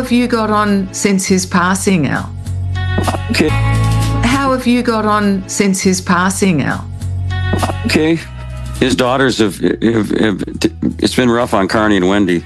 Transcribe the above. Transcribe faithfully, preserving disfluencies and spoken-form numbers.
have you got on since his passing, Al? Okay. How have you got on since his passing, Al? Okay. His daughters have, have, have, it's been rough on Carney and Wendy.